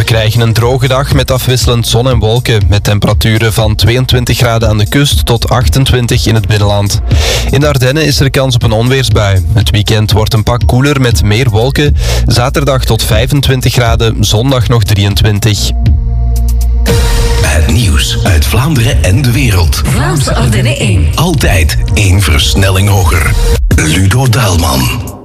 We krijgen een droge dag met afwisselend zon en wolken, met temperaturen van 22 graden aan de kust tot 28 in het binnenland. In de Ardennen is er kans op een onweersbui. Het weekend wordt een pak koeler met meer wolken. Zaterdag tot 25 graden, zondag nog 23. Het nieuws uit Vlaanderen en de wereld. Vlaamse Ardennen 1. Altijd één versnelling hoger. Ludo Daalman.